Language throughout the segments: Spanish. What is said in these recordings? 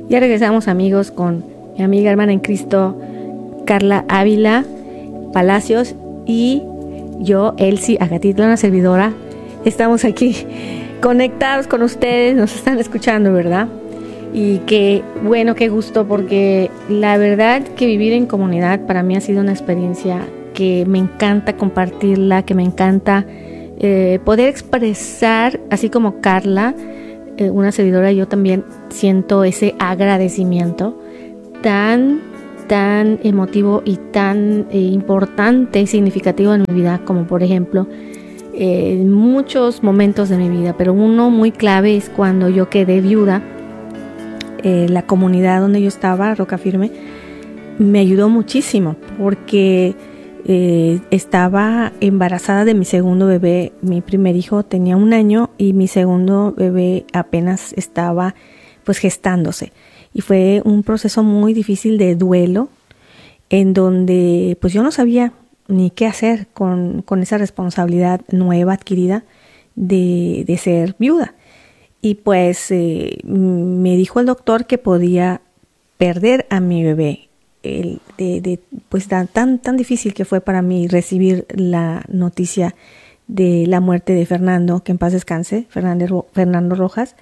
Ya regresamos, amigos, con mi amiga hermana en Cristo, Carla Ávila Palacios, y yo, Elsie Agatitla, una servidora. Estamos aquí conectados con ustedes, nos están escuchando, ¿verdad? Y qué bueno, qué gusto, porque la verdad que vivir en comunidad para mí ha sido una experiencia que me encanta compartirla, que me encanta poder expresar, así como Carla, una servidora, yo también siento ese agradecimiento tan emotivo y tan importante y significativo en mi vida, como por ejemplo en muchos momentos de mi vida, pero uno muy clave es cuando yo quedé viuda. La comunidad donde yo estaba, Roca Firme, me ayudó muchísimo porque estaba embarazada de mi segundo bebé. Mi primer hijo tenía 1 año y mi segundo bebé apenas estaba pues gestándose, y fue un proceso muy difícil de duelo, en donde pues yo no sabía ni qué hacer con esa responsabilidad nueva adquirida de ser viuda. Y pues me dijo el doctor que podía perder a mi bebé. Pues tan difícil que fue para mí recibir la noticia de la muerte de Fernando, que en paz descanse, Fernando Rojas,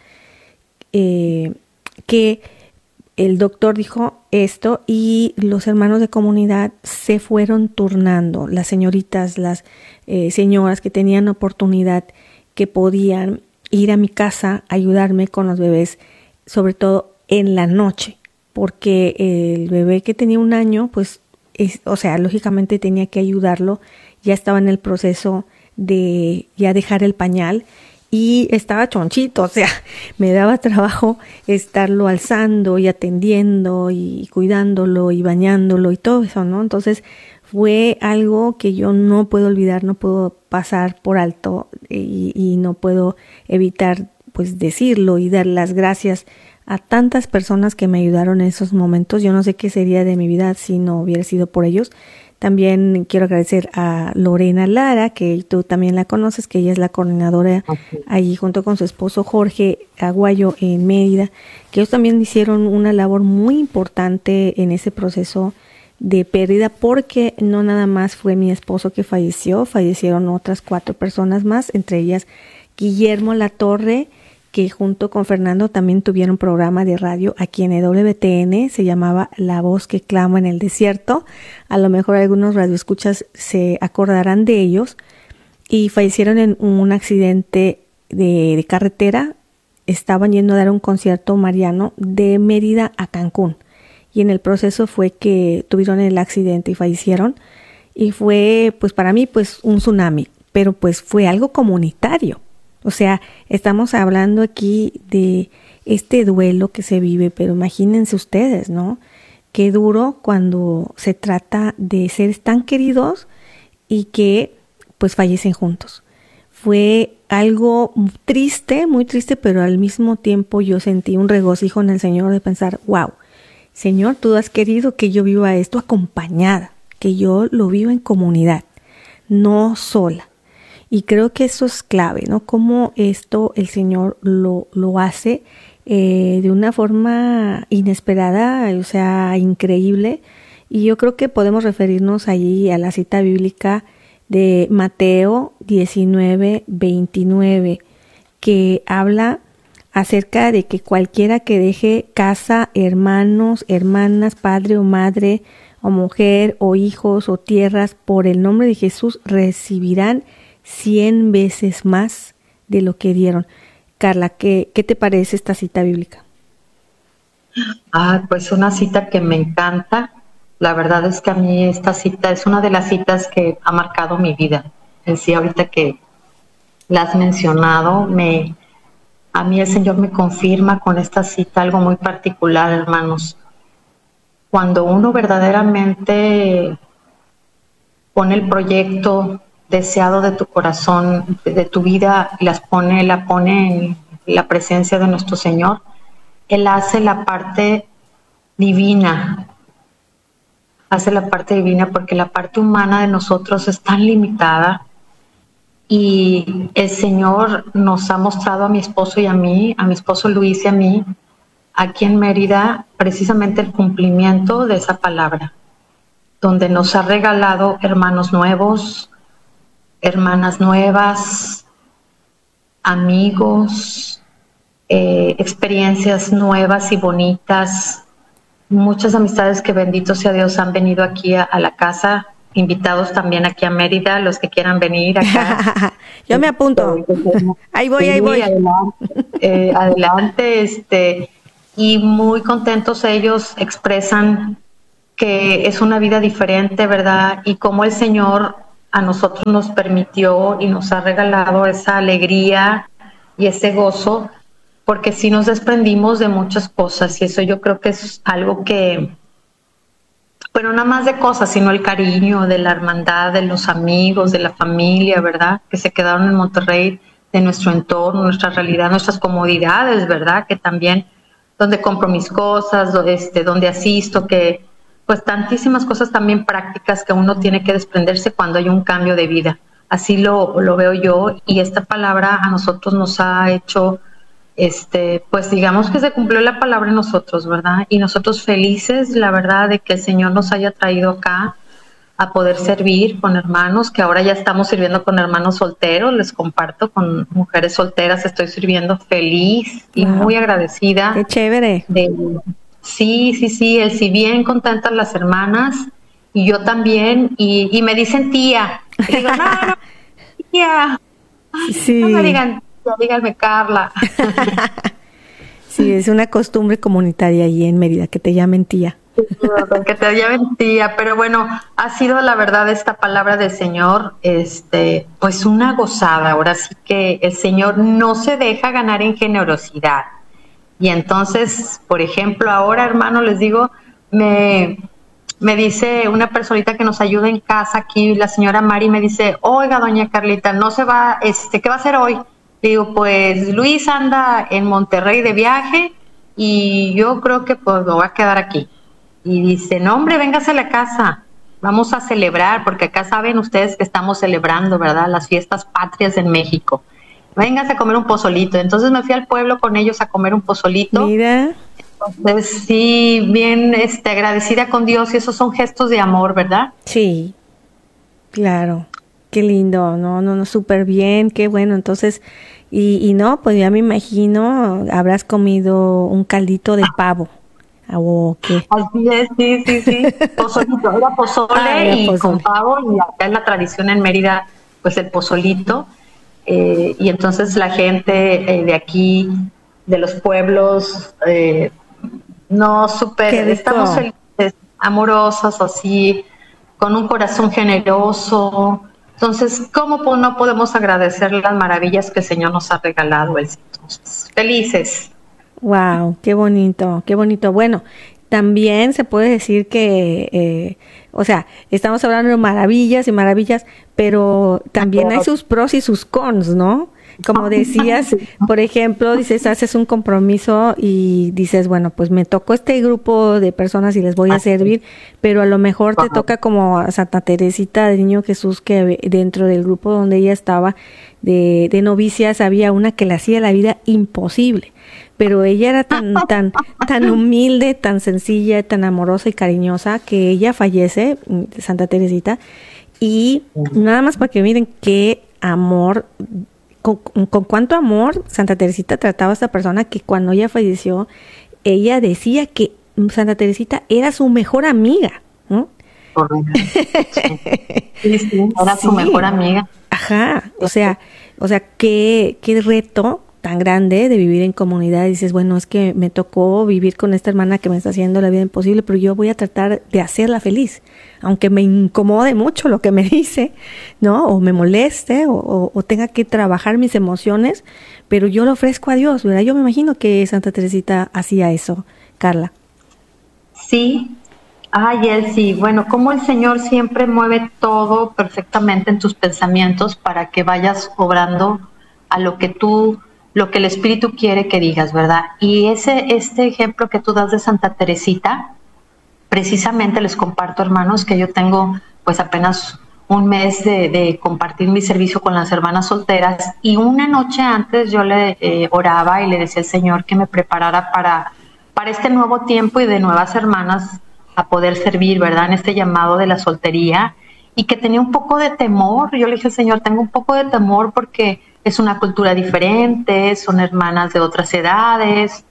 que el doctor dijo esto y los hermanos de comunidad se fueron turnando, las señoritas, las señoras que tenían oportunidad, que podían ir a mi casa a ayudarme con los bebés, sobre todo en la noche, porque el bebé que tenía 1 año, pues, lógicamente tenía que ayudarlo, ya estaba en el proceso de ya dejar el pañal y estaba chonchito, o sea, me daba trabajo estarlo alzando y atendiendo y cuidándolo y bañándolo y todo eso, ¿no? Entonces fue algo que yo no puedo olvidar, no puedo pasar por alto y no puedo evitar pues decirlo y dar las gracias a tantas personas que me ayudaron en esos momentos. Yo no sé qué sería de mi vida si no hubiera sido por ellos. También quiero agradecer a Lorena Lara, que tú también la conoces, que ella es la coordinadora allí junto con su esposo Jorge Aguayo en Mérida, que ellos también hicieron una labor muy importante en ese proceso de pérdida, porque no nada más fue mi esposo que falleció, fallecieron otras 4 personas más, entre ellas Guillermo Latorre, que junto con Fernando también tuvieron programa de radio aquí en EWTN, se llamaba La Voz que Clama en el Desierto. A lo mejor algunos radioescuchas se acordarán de ellos, y fallecieron en un accidente de carretera. Estaban yendo a dar un concierto mariano de Mérida a Cancún, y en el proceso fue que tuvieron el accidente y fallecieron, y fue pues para mí pues un tsunami, pero pues fue algo comunitario. O sea, estamos hablando aquí de este duelo que se vive, pero imagínense ustedes, ¿no? Qué duro cuando se trata de seres tan queridos y que pues fallecen juntos. Fue algo triste, muy triste, pero al mismo tiempo yo sentí un regocijo en el Señor de pensar, wow, Señor, tú has querido que yo viva esto acompañada, que yo lo viva en comunidad, no sola. Y creo que eso es clave, ¿no? Cómo esto el Señor lo hace de una forma inesperada, o sea, increíble. Y yo creo que podemos referirnos allí a la cita bíblica de Mateo 19:29, que habla acerca de que cualquiera que deje casa, hermanos, hermanas, padre o madre, o mujer, o hijos, o tierras, por el nombre de Jesús, recibirán 100 veces más de lo que dieron. Carla, ¿qué te parece esta cita bíblica? Pues una cita que me encanta. La verdad es que a mí esta cita es una de las citas que ha marcado mi vida. Sí, ahorita que la has mencionado, a mí el Señor me confirma con esta cita algo muy particular, hermanos. Cuando uno verdaderamente pone el proyecto deseado de tu corazón, de tu vida, la pone en la presencia de nuestro Señor, Él hace la parte divina, porque la parte humana de nosotros es tan limitada, y el Señor nos ha mostrado a mi esposo y a mí, a mi esposo Luis y a mí, aquí en Mérida precisamente el cumplimiento de esa palabra, donde nos ha regalado hermanos nuevos, hermanas nuevas, amigos, experiencias nuevas y bonitas, muchas amistades que bendito sea Dios han venido aquí a la casa, invitados también aquí a Mérida, los que quieran venir acá. Yo me apunto. Ahí voy, sí, ahí voy. Adelante, y muy contentos ellos expresan que es una vida diferente, ¿verdad? Y cómo el Señor a nosotros nos permitió y nos ha regalado esa alegría y ese gozo, porque sí nos desprendimos de muchas cosas y eso yo creo que es algo que, bueno, nada más de cosas, sino el cariño de la hermandad, de los amigos, de la familia, ¿verdad? Que se quedaron en Monterrey, de nuestro entorno, nuestra realidad, nuestras comodidades, ¿verdad? Que también, donde compro mis cosas, donde asisto, que pues tantísimas cosas también prácticas que uno tiene que desprenderse cuando hay un cambio de vida. Así lo veo yo, y esta palabra a nosotros nos ha hecho, pues digamos que se cumplió la palabra en nosotros, ¿verdad? Y nosotros felices, la verdad, de que el Señor nos haya traído acá a poder servir con hermanos, que ahora ya estamos sirviendo con hermanos solteros, les comparto, con mujeres solteras estoy sirviendo feliz y muy agradecida. ¡Qué chévere! Sí, si bien contentas las hermanas, y yo también, y me dicen tía, y digo, no, tía, sí. No me digan tía, díganme Carla. Sí, es una costumbre comunitaria allí en Mérida, que te llamen tía. Que te llamen tía, pero bueno, ha sido la verdad esta palabra del Señor, pues una gozada. Ahora sí que el Señor no se deja ganar en generosidad. Y entonces, por ejemplo, ahora, hermano, les digo, me dice una personita que nos ayuda en casa aquí, la señora Mari, me dice, oiga, doña Carlita, no se va, ¿qué va a hacer hoy? Digo, pues Luis anda en Monterrey de viaje y yo creo que pues lo va a quedar aquí. Y dice, no, hombre, véngase a la casa, vamos a celebrar, porque acá saben ustedes que estamos celebrando, ¿verdad?, las fiestas patrias en México. Véngase a comer un pozolito. Entonces me fui al pueblo con ellos a comer un pozolito. Mira. Entonces, sí, bien agradecida con Dios, y esos son gestos de amor, ¿verdad? Sí, claro. Qué lindo, no, súper bien, qué bueno. Entonces, y no, pues ya me imagino, habrás comido un caldito de pavo. ¿O qué? Así es, sí. Pozolito, era pozole y pozole con pavo, y acá es la tradición en Mérida, pues el pozolito. Y entonces la gente de aquí, de los pueblos, estamos felices, amorosas, así, con un corazón generoso. Entonces, ¿cómo no podemos agradecer las maravillas que el Señor nos ha regalado? Entonces, felices. Wow, qué bonito, qué bonito. Bueno, también se puede decir que, estamos hablando de maravillas y maravillas, pero también hay sus pros y sus cons, ¿no? Como decías, por ejemplo, dices, haces un compromiso y dices, bueno, pues me tocó este grupo de personas y les voy a servir, pero a lo mejor te toca como a Santa Teresita del Niño Jesús, que dentro del grupo donde ella estaba de novicias había una que le hacía la vida imposible, pero ella era tan humilde, tan sencilla, tan amorosa y cariñosa, que ella fallece, Santa Teresita, y nada más para que miren qué amor, con cuánto amor Santa Teresita trataba a esta persona, que cuando ella falleció, ella decía que Santa Teresita era su mejor amiga, ¿no? Correcto. Sí, era su mejor amiga. Ajá, o sea, qué reto tan grande de vivir en comunidad. Dices, bueno, es que me tocó vivir con esta hermana que me está haciendo la vida imposible, pero yo voy a tratar de hacerla feliz, aunque me incomode mucho lo que me dice, ¿no? O me moleste, o tenga que trabajar mis emociones, pero yo lo ofrezco a Dios, ¿verdad? Yo me imagino que Santa Teresita hacía eso, Carla. Sí. Ay, Elsie, bueno, como el Señor siempre mueve todo perfectamente en tus pensamientos para que vayas obrando a lo que el Espíritu quiere que digas, ¿verdad? Y este ejemplo que tú das de Santa Teresita, precisamente les comparto, hermanos, que yo tengo pues apenas un mes de compartir mi servicio con las hermanas solteras, y una noche antes yo le oraba y le decía al Señor que me preparara para este nuevo tiempo y de nuevas hermanas a poder servir, ¿verdad? En este llamado de la soltería, y que tenía un poco de temor. Yo le dije, Señor, tengo un poco de temor porque es una cultura diferente, son hermanas de otras edades,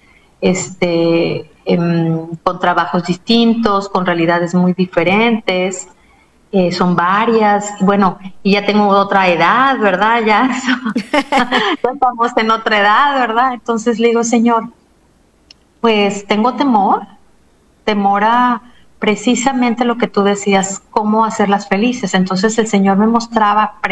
con trabajos distintos, con realidades muy diferentes, son varias, bueno, y ya tengo otra edad, ¿verdad? Ya, ya estamos en otra edad, ¿verdad? Entonces le digo, Señor, pues tengo temor a precisamente lo que tú decías, cómo hacerlas felices. Entonces el Señor me mostraba